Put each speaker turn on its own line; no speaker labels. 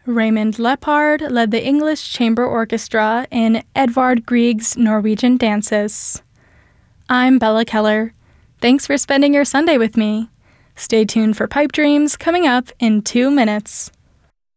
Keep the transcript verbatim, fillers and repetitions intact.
Raymond Lepard led the English Chamber Orchestra in Edvard Grieg's Norwegian dances. I'm Bella Keller. Thanks for spending your Sunday with me. Stay tuned for Pipe Dreams coming up in two minutes.